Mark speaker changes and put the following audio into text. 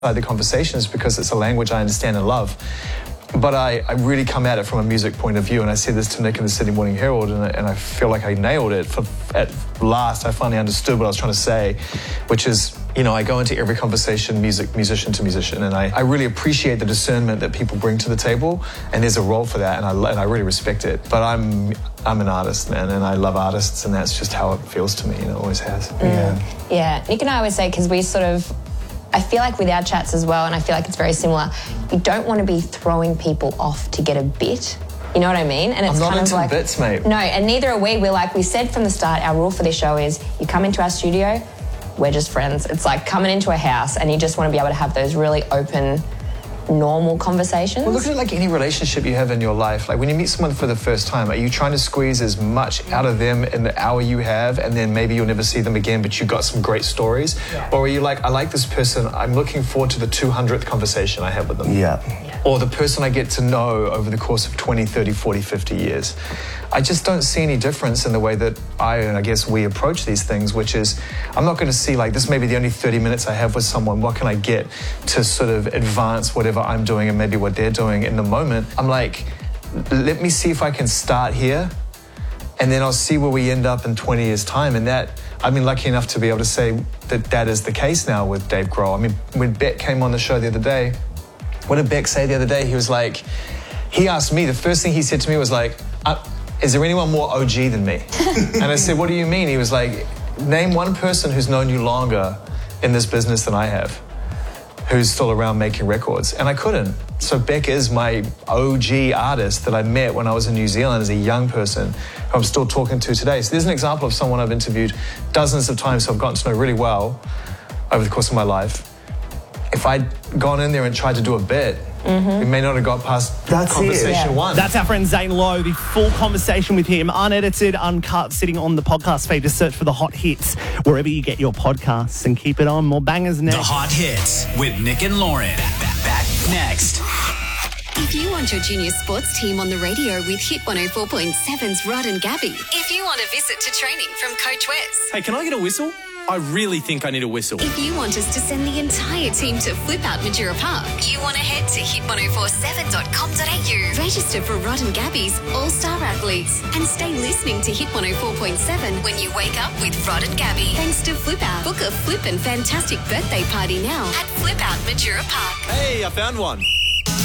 Speaker 1: the conversations because it's a language I understand and love. But I really come at it from a music point of view, and I said this to Nick in the Sydney Morning Herald, and I feel like I nailed it. At last, I finally understood what I was trying to say, which is, you know, I go into every conversation musician to musician, and I really appreciate the discernment that people bring to the table, and there's a role for that, and I really respect it. But I'm an artist, man, and I love artists, and that's just how it feels to me, and it always has.
Speaker 2: Yeah, Nick and I always say, because we sort of, I feel like with our chats as well, and I feel like it's very similar, you don't want to be throwing people off to get a bit. You know what I mean? And it's
Speaker 1: I'm not
Speaker 2: kind
Speaker 1: into
Speaker 2: of like
Speaker 1: bits, mate.
Speaker 2: No, and neither are we. We're like, we said from the start, our rule for this show is you come into our studio, we're just friends. It's like coming into a house and you just want to be able to have those really open, normal conversations.
Speaker 1: Well, look at it like any relationship you have in your life. Like when you meet someone for the first time, are you trying to squeeze as much out of them in the hour you have, and then maybe you'll never see them again, but you got some great stories? Yeah. Or are you like, I like this person, I'm looking forward to the 200th conversation I have with them?
Speaker 3: Yeah.
Speaker 1: Or the person I get to know over the course of 20, 30, 40, 50 years. I just don't see any difference in the way that I guess we approach these things, which is, I'm not going to see like, this may be the only 30 minutes I have with someone. What can I get to sort of advance whatever I'm doing and maybe what they're doing in the moment? I'm like, let me see if I can start here, and then I'll see where we end up in 20 years' time. And that, I've been lucky enough to be able to say that that is the case now with Dave Grohl. I mean, when Beck came on the show the other day, what did Beck say the other day? He was like, he asked me, the first thing he said to me was like, is there anyone more OG than me? And I said, what do you mean? He was like, name one person who's known you longer in this business than I have, who's still around making records. And I couldn't. So Beck is my OG artist that I met when I was in New Zealand as a young person, who I'm still talking to today. So there's an example of someone I've interviewed dozens of times, so I've gotten to know really well over the course of my life. If I'd gone in there and tried to do a bit, we may not have got past conversation one.
Speaker 4: That's our friend Zane Lowe. The full conversation with him, unedited, uncut, sitting on the podcast feed. Just search for The Hot Hits wherever you get your podcasts and keep it on. More bangers next.
Speaker 5: The Hot Hits with Nick and Lauren. Back next.
Speaker 6: If you want your junior sports team on the radio with Hit 104.7's Rod and Gabby. If you want a visit to training from Coach Wes.
Speaker 7: Hey, can I get a whistle? I really think I need a whistle.
Speaker 6: If you want us to send the entire team to Flip Out Majura Park, you want to head to hit1047.com.au. Register for Rod and Gabby's All-Star Athletes and stay listening to Hit 104.7 when you wake up with Rod and Gabby. Thanks to Flip Out. Book a flip and fantastic birthday party now at Flip Out Majura Park.
Speaker 7: Hey, I found one.